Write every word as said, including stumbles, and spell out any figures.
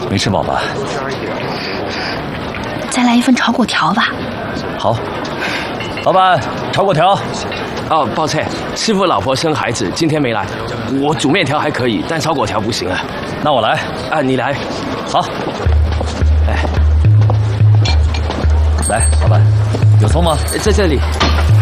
没吃饱吧？ 再来一份炒粿条吧。 好，老板，炒粿条。 哦，抱歉，师傅老婆生孩子，今天没来。我煮面条还可以，但炒粿条不行啊。 那我来。 啊，你来。 好。 哎， 来，老板，有葱吗？ 在这里。